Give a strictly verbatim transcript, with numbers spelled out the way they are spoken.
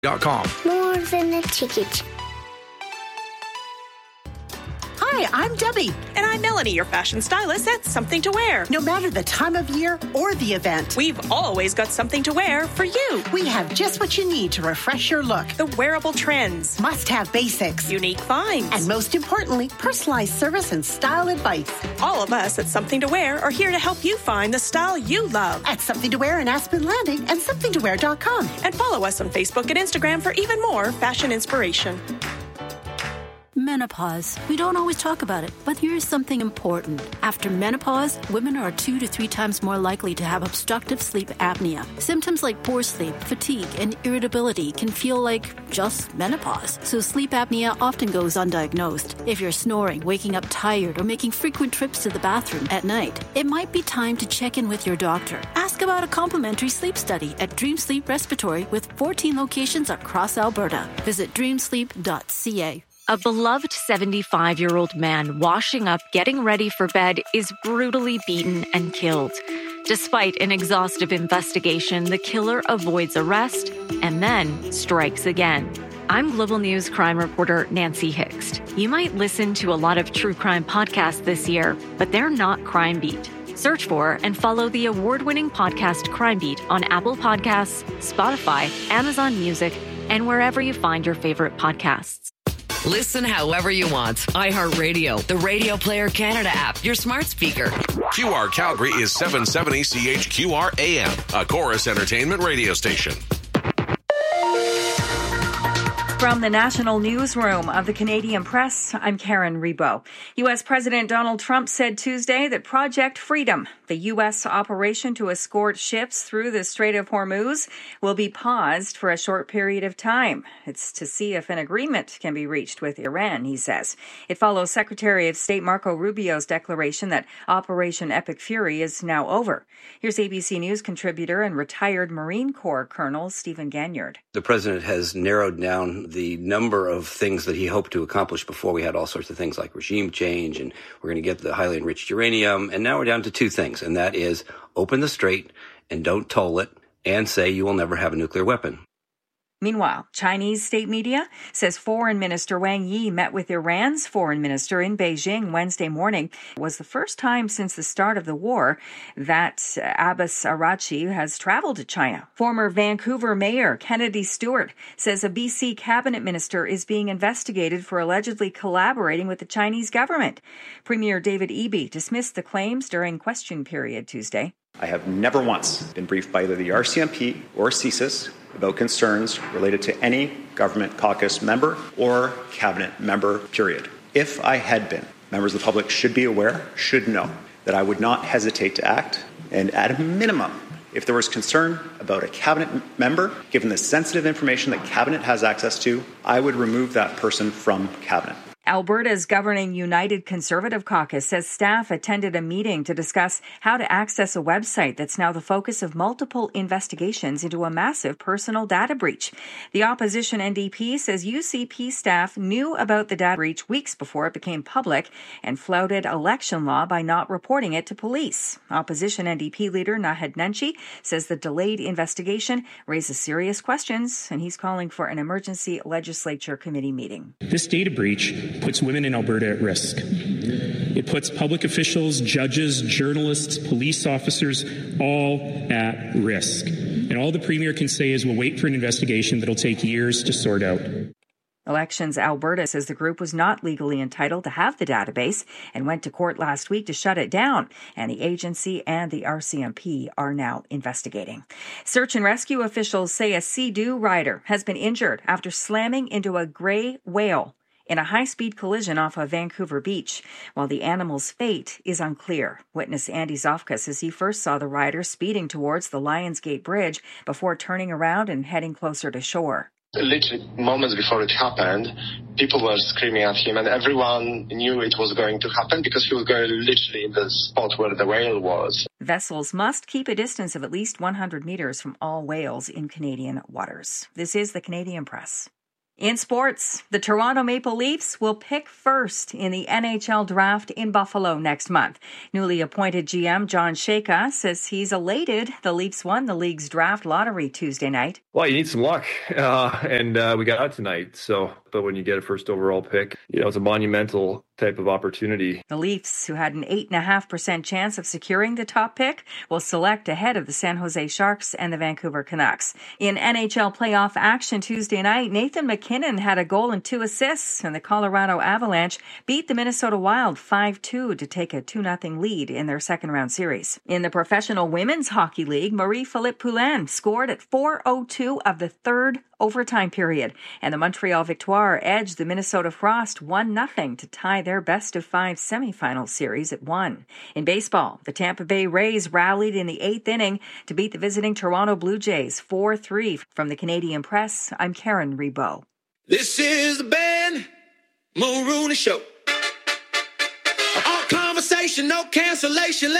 dot com. More than a ticket. Hi, I'm Debbie. And I'm Melanie, your fashion stylist at Something to Wear. No matter the time of year or the event, we've always got something to wear for you. We have just what you need to refresh your look. The wearable trends. Must-have basics. Unique finds. And most importantly, personalized service and style advice. All of us at Something to Wear are here to help you find the style you love. At Something to Wear in Aspen Landing and something to wear dot com. And follow us on Facebook and Instagram for even more fashion inspiration. Menopause. We don't always talk about it, but here's something important. After menopause, women are two to three times more likely to have obstructive sleep apnea. Symptoms like poor sleep, fatigue, and irritability can feel like just menopause. So sleep apnea often goes undiagnosed. If you're snoring, waking up tired, or making frequent trips to the bathroom at night, it might be time to check in with your doctor. Ask about a complimentary sleep study at Dream Sleep Respiratory with fourteen locations across Alberta. Visit dream sleep dot c a. A beloved seventy-five-year-old man washing up, getting ready for bed, is brutally beaten and killed. Despite an exhaustive investigation, the killer avoids arrest and then strikes again. I'm Global News crime reporter Nancy Hixt. You might listen to a lot of true crime podcasts this year, but they're not Crime Beat. Search for and follow the award-winning podcast Crime Beat on Apple Podcasts, Spotify, Amazon Music, and wherever you find your favorite podcasts. Listen however you want. iHeartRadio, the Radio Player Canada app, your smart speaker. Q R Calgary is seven seventy C H Q R A M, a Chorus Entertainment radio station. From the National Newsroom of the Canadian Press, I'm Karen Rebo. U S. President Donald Trump said Tuesday that Project Freedom, the U S operation to escort ships through the Strait of Hormuz, will be paused for a short period of time. It's to see if an agreement can be reached with Iran, he says. It follows Secretary of State Marco Rubio's declaration that Operation Epic Fury is now over. Here's A B C News contributor and retired Marine Corps Colonel Stephen Ganyard. The president has narrowed down the number of things that he hoped to accomplish. Before, we had all sorts of things like regime change, and we're going to get the highly enriched uranium. And now we're down to two things, and that is open the strait and don't toll it, and say you will never have a nuclear weapon. Meanwhile, Chinese state media says Foreign Minister Wang Yi met with Iran's foreign minister in Beijing Wednesday morning. It was the first time since the start of the war that Abbas Araghchi has traveled to China. Former Vancouver Mayor Kennedy Stewart says a B C cabinet minister is being investigated for allegedly collaborating with the Chinese government. Premier David Eby dismissed the claims during question period Tuesday. I have never once been briefed by either the R C M P or C S I S about concerns related to any government caucus member or cabinet member, period. If I had been, members of the public should be aware, should know, that I would not hesitate to act, and at a minimum, if there was concern about a cabinet member, given the sensitive information that cabinet has access to, I would remove that person from cabinet. Alberta's governing United Conservative Caucus says staff attended a meeting to discuss how to access a website that's now the focus of multiple investigations into a massive personal data breach. The opposition N D P says U C P staff knew about the data breach weeks before it became public and flouted election law by not reporting it to police. Opposition N D P leader Naheed Nenshi says the delayed investigation raises serious questions, and he's calling for an emergency legislature committee meeting. This data breach puts women in Alberta at risk. It puts public officials, judges, journalists, police officers, all at risk. And all the Premier can say is we'll wait for an investigation that'll take years to sort out. Elections Alberta says the group was not legally entitled to have the database and went to court last week to shut it down. And the agency and the R C M P are now investigating. Search and rescue officials say a Sea-Doo rider has been injured after slamming into a gray whale in a high-speed collision off a Vancouver beach. While the animal's fate is unclear. Witness Andy Zofka says he first saw the rider speeding towards the Lionsgate Bridge before turning around and heading closer to shore. Literally moments before it happened, people were screaming at him, and everyone knew it was going to happen because he was going literally in the spot where the whale was. Vessels must keep a distance of at least one hundred meters from all whales in Canadian waters. This is the Canadian Press. In sports, the Toronto Maple Leafs will pick first in the N H L draft in Buffalo next month. Newly appointed G M John Shaka says he's elated the Leafs won the league's draft lottery Tuesday night. Well, you need some luck, uh, and uh, we got out tonight. So, but when you get a first overall pick, you know, it's a monumental type of opportunity. The Leafs, who had an eight point five percent chance of securing the top pick, will select ahead of the San Jose Sharks and the Vancouver Canucks. In N H L playoff action Tuesday night, Nathan McKinnon had a goal and two assists, and the Colorado Avalanche beat the Minnesota Wild five two to take a two nothing lead in their second-round series. In the Professional Women's Hockey League, Marie-Philippe Poulin scored at four oh two of the third overtime period, and the Montreal Victoire edged the Minnesota Frost one nothing to tie their best-of-five semifinal series at one. In baseball, the Tampa Bay Rays rallied in the eighth inning to beat the visiting Toronto Blue Jays four three. From the Canadian Press, I'm Karen Rebo. This is the Ben Mulrooney Show. All conversation, no cancellation.